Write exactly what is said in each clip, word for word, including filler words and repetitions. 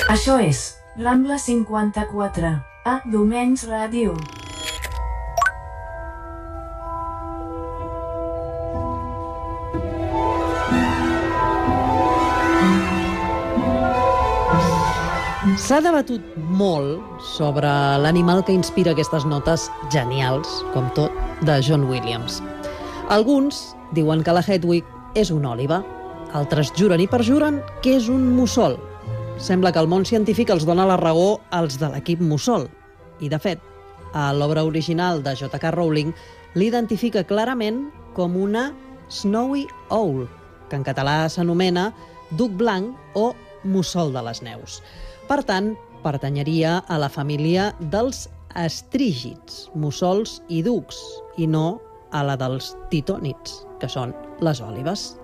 Això és Rambla cinquanta-quatre, a Domenys Ràdio. S'ha debatut molt sobre l'animal que inspira aquestes notes genials, com tot, de John Williams. Alguns diuen que la Hedwig és una òliba, altres juren i perjuren que és un mussol. Sembla que el món científic els dona la raó als de l'equip mussol. I, de fet, a l'obra original de J K Rowling l'identifica clarament com una Snowy Owl, que en català s'anomena duc blanc o mussol de les neus. Per tant, pertanyeria a la família dels astrígids, mussols i ducs, i no a la dels titònids, que són les òlibes.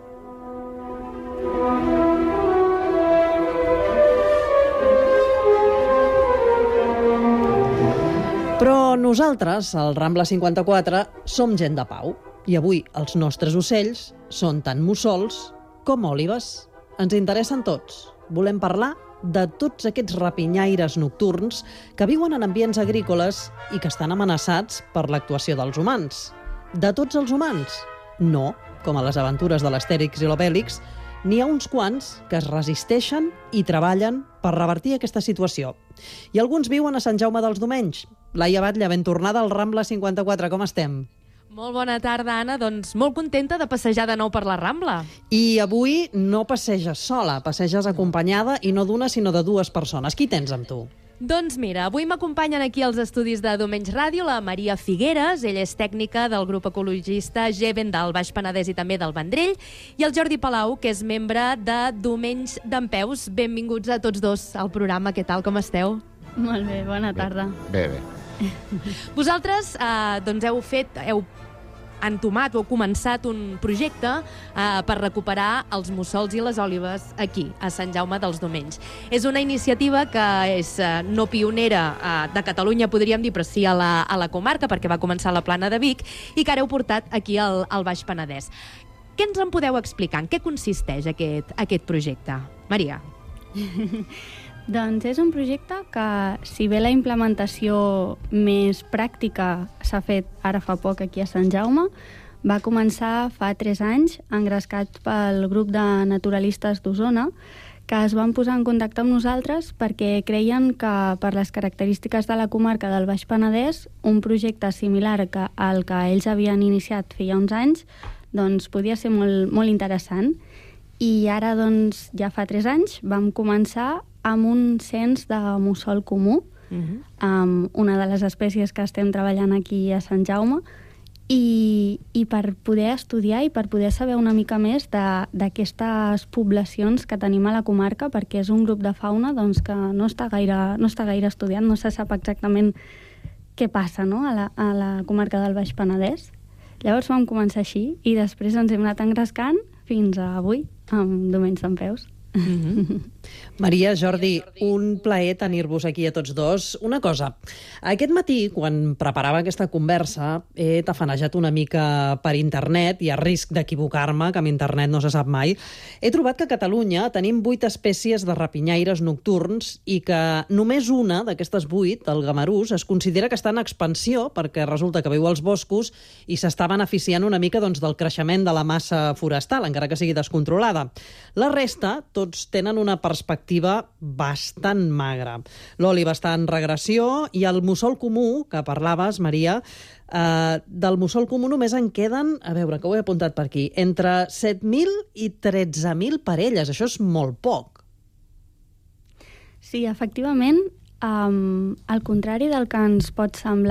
Però nosaltres, al Rambla cinquanta-quatre, som gent de pau, i avui els nostres ocells són tant mussols com òlibes. Ens interessen tots. Volem parlar de tots aquests rapinyaires nocturns que viuen en ambients agrícoles i que estan amenaçats per l'actuació dels humans. De tots els humans? No, com a les aventures de l'Astèrix i l'Obèlix, n'hi ha uns quants que es resisteixen i treballen per revertir aquesta situació. I alguns viuen a Sant Jaume dels Domenys. Laia Batlle, ben tornada al Rambla cinquanta-quatre, com estem? Molt bona tarda, Anna. Doncs molt contenta de passejar de nou per la Rambla. I avui no passeges sola, passeges acompanyada i no d'una sinó de dues persones. Qui tens amb tu? Doncs mira, avui m'acompanyen aquí als estudis de Domenys Ràdio la Maria Figueres, ella és tècnica del grup ecologista Geven del Baix Penedès i també del Vendrell, i el Jordi Palau, que és membre de Domenys Dempeus. Benvinguts a tots dos al programa. Què tal, com esteu? Molt bé, bona tarda. Bé, bé. Vosaltres eh, doncs heu fet, heu entomat o heu començat un projecte eh, per recuperar els mussols i les òlibes aquí, a Sant Jaume dels Domenys. És una iniciativa que és eh, no pionera eh, de Catalunya, podríem dir, però sí a la, a la comarca, perquè va començar a la Plana de Vic, i que ara heu portat aquí al, al Baix Penedès. Què ens en podeu explicar? En què consisteix aquest, aquest projecte? Maria. Doncs és un projecte que, si bé la implementació més pràctica s'ha fet ara fa poc aquí a Sant Jaume, va començar fa tres anys, engrescat pel grup de naturalistes d'Osona, que es van posar en contacte amb nosaltres perquè creien que, per les característiques de la comarca del Baix Penedès, un projecte similar que al que ells havien iniciat feia uns anys, doncs podia ser molt, molt interessant. I ara, doncs, ja fa tres anys, vam començar amb un cens de mussol comú, uh-huh. amb una de les espècies que estem treballant aquí a Sant Jaume, i, i per poder estudiar i per poder saber una mica més d'aquestes poblacions que tenim a la comarca, perquè és un grup de fauna doncs, que no està gaire, no està gaire estudiat, no se sap exactament què passa, no?, a, la, a la comarca del Baix Penedès. Llavors vam començar així i després ens hem anat engrescant fins a avui, amb Domenys Dempeus. Mm-hmm. Maria, Jordi, un plaer tenir-vos aquí a tots dos. Una cosa, aquest matí, quan preparava aquesta conversa, he tafanejat una mica per internet, i a risc d'equivocar-me, que amb internet no se sap mai, he trobat que a Catalunya tenim vuit espècies de rapinyaires nocturns i que només una d'aquestes vuit, el gamarús, es considera que està en expansió perquè resulta que viu als boscos i s'està beneficiant una mica doncs, del creixement de la massa forestal, encara que sigui descontrolada. La resta, tots tenen una perspectiva bastant magra. L'òliba està en regressió i el mussol comú, que parlaves, Maria, eh, del mussol comú només en queden, a veure, que ho he apuntat per aquí, entre set mil i tretze mil parelles. Això és molt poc. Sí, efectivament, um, al contrari del que ens pot semblar,